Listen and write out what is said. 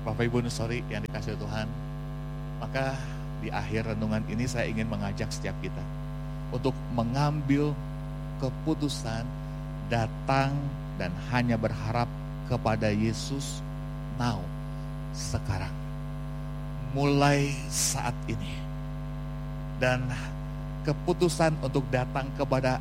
Bapak Ibu Nusori yang dikasihi Tuhan, maka di akhir renungan ini saya ingin mengajak setiap kita untuk mengambil keputusan datang dan hanya berharap kepada Yesus now, sekarang, mulai saat ini. Dan keputusan untuk datang kepada